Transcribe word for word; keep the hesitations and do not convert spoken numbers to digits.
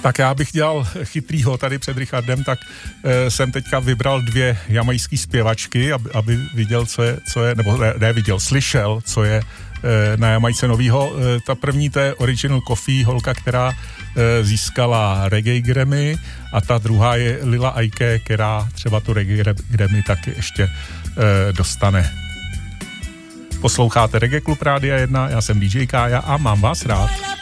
Tak já bych dělal chytrýho tady před Richardem, tak e, jsem teďka vybral dvě jamajské zpěvačky, aby, aby viděl, co je, co je, nebo ne, ne viděl, slyšel, co je e, na Jamajce novýho. E, ta první, to je Original Coffee, holka, která e, získala Reggae Grammy, a ta druhá je Lila Aike, která třeba tu Reggae Grammy taky ještě e, dostane. Posloucháte Reggae Klub Rádia jedna, já jsem D J Kája a mám vás rád.